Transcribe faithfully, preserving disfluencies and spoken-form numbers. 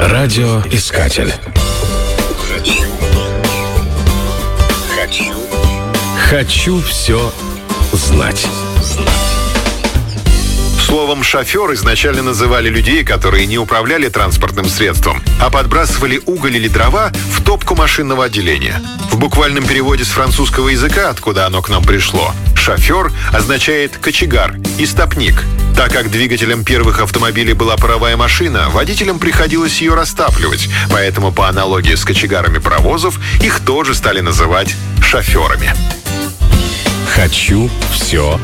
Радиоискатель. Хочу. Хочу. Хочу все знать. Словом «шофер» изначально называли людей, которые не управляли транспортным средством, а подбрасывали уголь или дрова в топку машинного отделения. В буквальном переводе с французского языка, откуда оно к нам пришло, «шофер» означает «кочегар» и «стопник». Так как двигателем первых автомобилей была паровая машина, водителям приходилось ее растапливать, поэтому по аналогии с кочегарами паровозов их тоже стали называть «шоферами». Хочу все